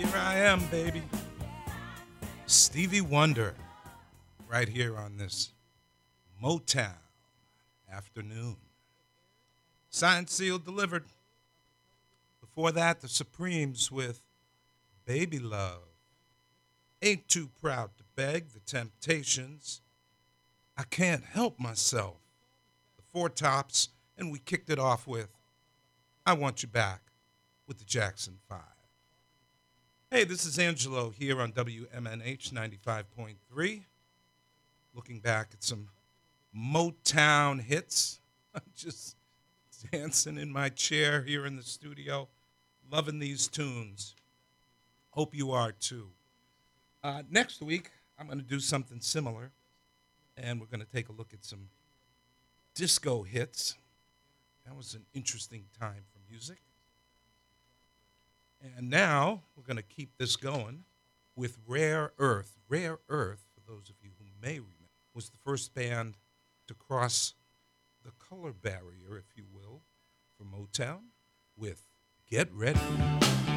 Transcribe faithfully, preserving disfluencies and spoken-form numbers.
Here I am, baby. Stevie Wonder, right here on this Motown afternoon. Signed, sealed, delivered. Before that, the Supremes with Baby Love. Ain't Too Proud to Beg, the Temptations. I Can't Help Myself, the Four Tops, and we kicked it off with I Want You Back with the Jackson Five. Hey, this is Angelo here on W M N H ninety-five point three. Looking back at some Motown hits. I'm just dancing in my chair here in the studio, loving these tunes. Hope you are too. Uh, next week, I'm going to do something similar, and we're going to take a look at some disco hits. That was an interesting time for music. And now we're going to keep this going with Rare Earth. Rare Earth, for those of you who may remember, was the first band to cross the color barrier, if you will, for Motown with Get Ready.